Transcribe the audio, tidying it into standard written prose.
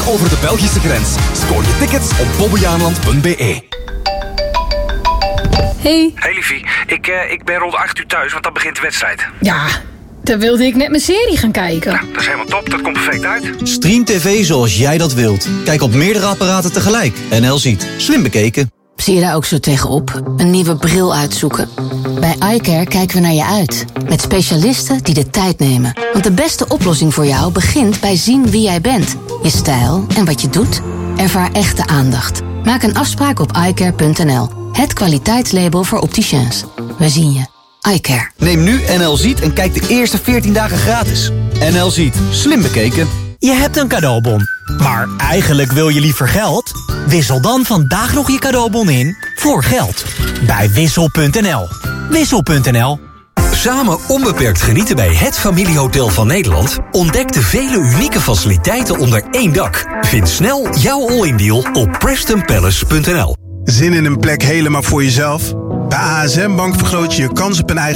over de Belgische grens. Scoor je tickets op bobbejaanland.be. Hey. Hey liefie, ik ben rond 8 uur thuis, want dan begint de wedstrijd. Ja, dan wilde ik net mijn serie gaan kijken. Nou, dat is helemaal top, dat komt perfect uit. Stream TV zoals jij dat wilt. Kijk op meerdere apparaten tegelijk. NL Ziet. Slim bekeken. Zie je daar ook zo tegenop? Een nieuwe bril uitzoeken? Bij iCare kijken we naar je uit. Met specialisten die de tijd nemen. Want de beste oplossing voor jou begint bij zien wie jij bent. Je stijl en wat je doet. Ervaar echte aandacht. Maak een afspraak op iCare.nl. Het kwaliteitslabel voor opticiens. We zien je. iCare. Neem nu NL Ziet en kijk de eerste 14 dagen gratis. NL Ziet. Slim bekeken. Je hebt een cadeaubon, maar eigenlijk wil je liever geld? Wissel dan vandaag nog je cadeaubon in voor geld. Bij Wissel.nl. Wissel.nl. Samen onbeperkt genieten bij het familiehotel van Nederland? Ontdek de vele unieke faciliteiten onder één dak. Vind snel jouw all-in deal op PrestonPalace.nl. Zin in een plek helemaal voor jezelf? Bij ASM Bank vergroot je je kans op een eigen